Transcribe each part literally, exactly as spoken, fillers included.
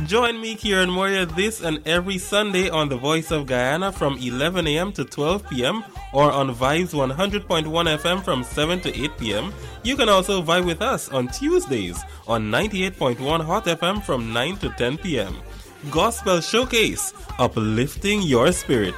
Join me, Kieran Moria, this and every Sunday on The Voice of Guyana from eleven a.m. to twelve p.m. or on Vibes one hundred point one F M from seven to eight p.m. You can also vibe with us on Tuesdays on ninety-eight point one Hot F M from nine to ten p.m. Gospel Showcase, uplifting your spirit.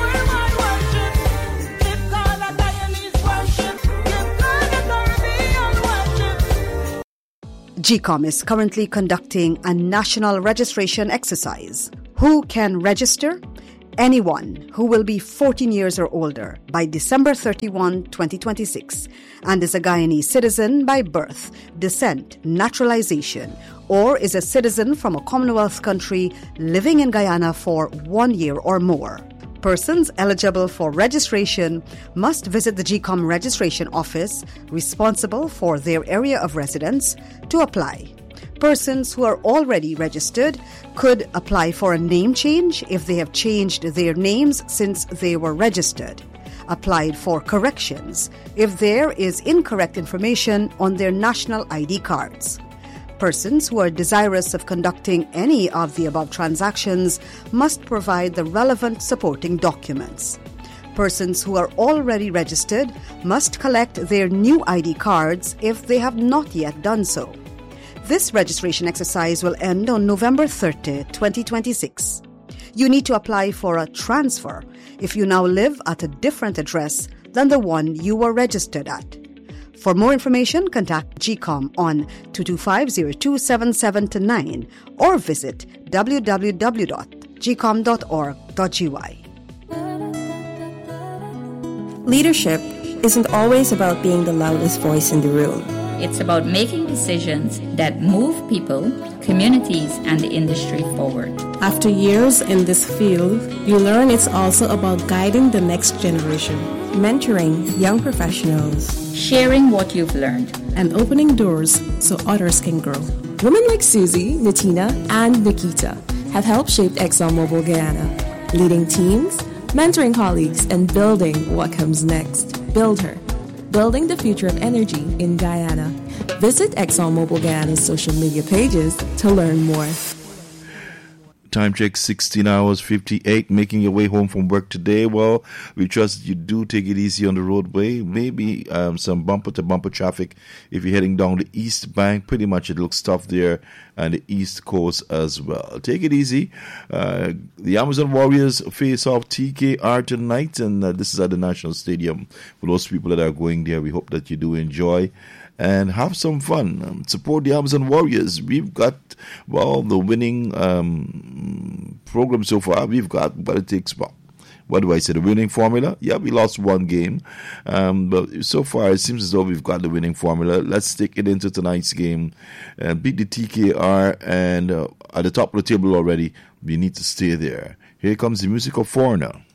G COM is currently conducting a national registration exercise. Who can register? Anyone who will be fourteen years or older by December thirty-first, twenty twenty-six and is a Guyanese citizen by birth, descent, naturalization, or is a citizen from a Commonwealth country living in Guyana for one year or more. Persons eligible for registration must visit the G COM registration office responsible for their area of residence to apply. Persons who are already registered could apply for a name change if they have changed their names since they were registered. Applied for corrections if there is incorrect information on their national I D cards. Persons who are desirous of conducting any of the above transactions must provide the relevant supporting documents. Persons who are already registered must collect their new I D cards if they have not yet done so. This registration exercise will end on November thirtieth, twenty twenty-six. You need to apply for a transfer if you now live at a different address than the one you were registered at. For more information, contact G COM on two two five, zero two seven seven nine or visit w w w dot g com dot org dot g y. Leadership isn't always about being the loudest voice in the room. It's about making decisions that move people, communities, and the industry forward. After years in this field, you learn it's also about guiding the next generation, mentoring young professionals, sharing what you've learned, and opening doors so others can grow. Women like Susie, Natina, and Nikita have helped shape ExxonMobil Guyana, leading teams, mentoring colleagues, and building what comes next. Build her. Building the future of energy in Guyana. Visit ExxonMobil Guyana's social media pages to learn more. Time check sixteen hours fifty-eight. Making your way home from work today. Well, we trust you do take it easy on the roadway. Maybe um, some bumper to bumper traffic if you're heading down the East Bank. Pretty much it looks tough there, and the East Coast as well. Take it easy. Uh, the Amazon Warriors face off T K R tonight, and uh, this is at the National Stadium. For those people that are going there, we hope that you do enjoy and have some fun. Um, support the Amazon Warriors. We've got, well, the winning um, program so far. We've got what it takes. Well, what do I say? The winning formula? Yeah, we lost one game. Um, but so far, it seems as though we've got the winning formula. Let's take it into tonight's game and beat the T K R. And uh, at the top of the table already, we need to stay there. Here comes the music of Foreigner.